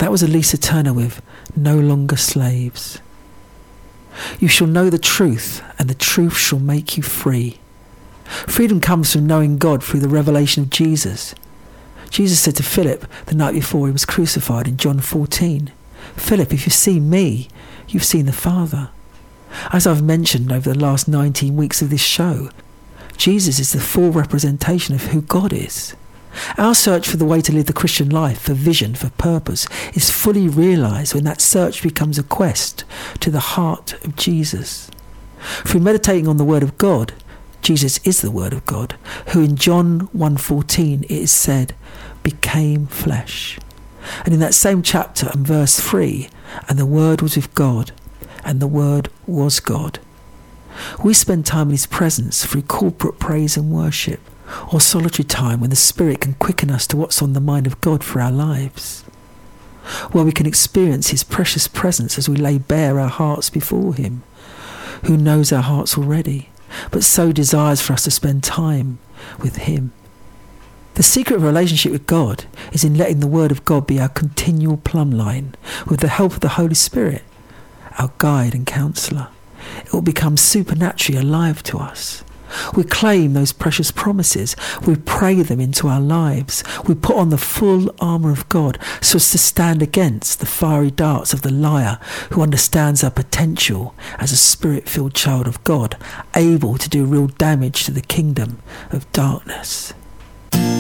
That was Elisa Turner with No Longer Slaves. You shall know the truth, and the truth shall make you free. Freedom comes from knowing God through the revelation of Jesus. Jesus said to Philip the night before he was crucified in John 14, Philip, if you've seen me, you've seen the Father. As I've mentioned over the last 19 weeks of this show, Jesus is the full representation of who God is. Our search for the way to live the Christian life, for vision, for purpose, is fully realised when that search becomes a quest to the heart of Jesus. Through meditating on the Word of God, Jesus is the Word of God, who in John 1:14 it is said, became flesh. And in that same chapter and verse 3, and the Word was with God, and the Word was God. We spend time in His presence through corporate praise and worship, or solitary time when the Spirit can quicken us to what's on the mind of God for our lives, where we can experience His precious presence as we lay bare our hearts before Him, who knows our hearts already, but so desires for us to spend time with Him. The secret of a relationship with God is in letting the Word of God be our continual plumb line, with the help of the Holy Spirit, our guide and counsellor. It will become supernaturally alive to us. We claim those precious promises. We pray them into our lives. We put on the full armour of God so as to stand against the fiery darts of the liar who understands our potential as a spirit-filled child of God, able to do real damage to the kingdom of darkness.